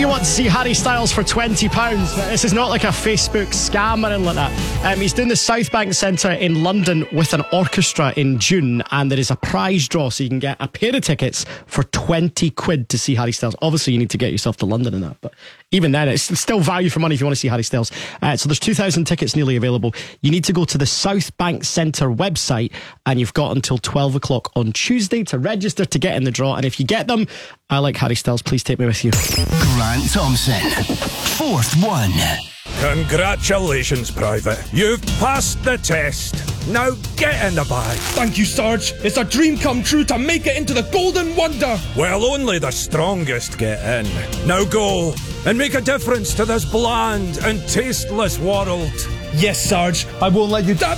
want to see Harry Styles for £20, but this is not like a Facebook scam or anything like that. He's doing the South Bank Centre in London with an orchestra in June, and there is a prize draw, so you can get a pair of tickets for £20 to see Harry Styles. Obviously, you need to get yourself to London and that, but even then, it's still value for money if you want to see Harry Styles. So there's 2,000 tickets nearly available. You need to go to the South Bank Centre website, and you've got until 12 o'clock on Tuesday to register to get in the draw. And if you get them, I like Harry Styles, please take me with you. Grant Thompson, fourth one. Congratulations, Private. You've passed the test. Now get in the bag. Thank you, Sarge. It's a dream come true to make it into the Golden Wonder. Well, only the strongest get in. Now go and make a difference to this bland and tasteless world. Yes, Sarge. I won't let you down.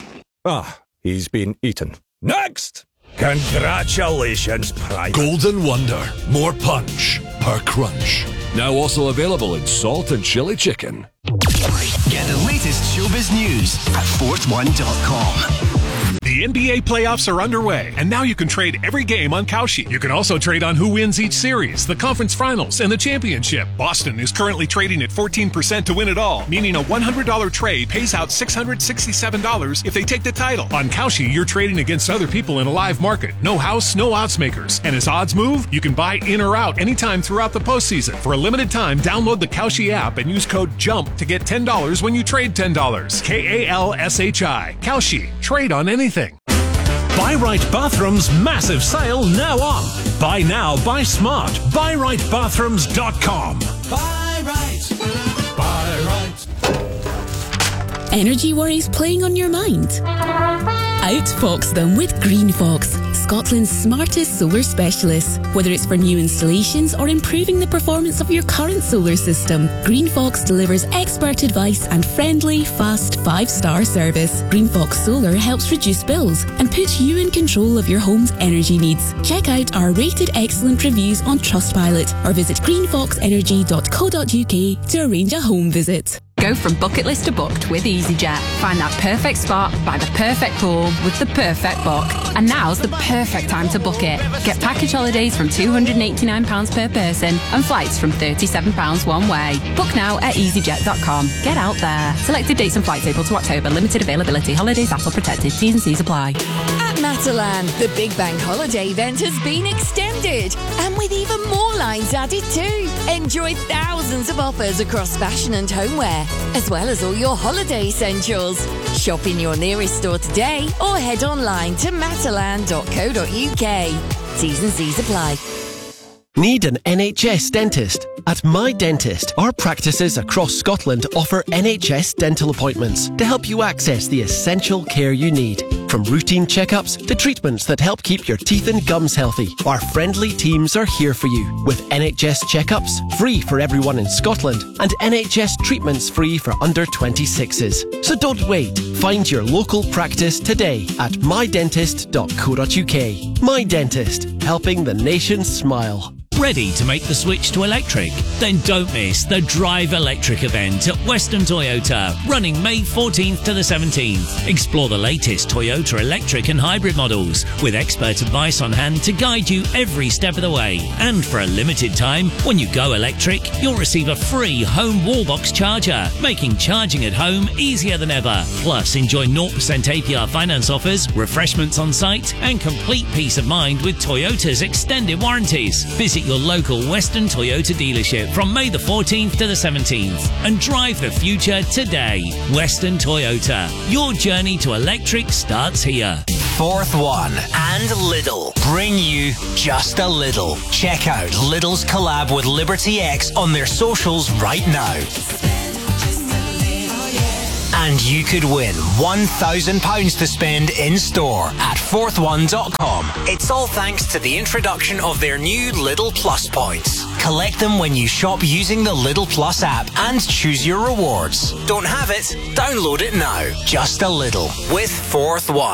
He's been eaten. Next! Congratulations, Private. Golden Wonder. More punch per crunch. Now also available in salt and chili chicken. Get the latest showbiz news at fourth1.com. The NBA playoffs are underway, and now you can trade every game on Kalshi. You can also trade on who wins each series, the conference finals, and the championship. Boston is currently trading at 14% to win it all, meaning a $100 trade pays out $667 if they take the title. On Kalshi, you're trading against other people in a live market. No house, no odds makers. And as odds move, you can buy in or out anytime throughout the postseason. For a limited time, download the Kalshi app and use code JUMP to get $10 when you trade $10. KALSHI. Kalshi. Trade on anything. Buy Right Bathroom's massive sale now on. Buy now, buy smart. BuyRightBathrooms.com. Buy right. Buy right. Energy worries playing on your mind? Outfox them with Green Fox, Scotland's smartest solar specialists. Whether it's for new installations or improving the performance of your current solar system, Green Fox delivers expert advice and friendly, fast 5-star service. Green Fox Solar helps reduce bills and puts you in control of your home's energy needs. Check out our rated excellent reviews on Trustpilot or visit greenfoxenergy.co.uk to arrange a home visit. Go from bucket list to booked with EasyJet. Find that perfect spot by the perfect pool with the perfect book. And now's the perfect time to book it. Get package holidays from £289 per person and flights from £37 one way. Book now at easyjet.com. Get out there. Selected dates and flights April to October. Limited availability. Holidays ATOL protected. T's and C's apply. At Matalan, the Big Bang Holiday event has been extended, and with even more lines added too. Enjoy thousands of offers across fashion and homeware, as well as all your holiday essentials. Shop in your nearest store today or head online to matalan.co.uk. T's and C's apply. Need an NHS dentist? At My Dentist, our practices across Scotland offer NHS dental appointments to help you access the essential care you need. From routine checkups to treatments that help keep your teeth and gums healthy, our friendly teams are here for you. With NHS checkups free for everyone in Scotland and NHS treatments free for under 26s. So don't wait. Find your local practice today at mydentist.co.uk. My Dentist, helping the nation smile. Ready to make the switch to electric? Then don't miss the Drive Electric event at Western Toyota, running May 14th to the 17th. Explore the latest Toyota electric and hybrid models, with expert advice on hand to guide you every step of the way. And for a limited time, when you go electric, you'll receive a free home wallbox charger, making charging at home easier than ever. Plus, enjoy 0% APR finance offers, refreshments on site, and complete peace of mind with Toyota's extended warranties. Visit your local Western Toyota dealership from May the 14th to the 17th and drive the future today. Western Toyota. Your journey to electric starts here. Fourth one and Lidl bring you just a little. Check out Lidl's collab with Liberty X on their socials right now. And you could win £1,000 to spend in store at fourthone.com. It's all thanks to the introduction of their new Lidl Plus points. Collect them when you shop using the Lidl Plus app and choose your rewards. Don't have it? Download it now. Just a little with Fourth One.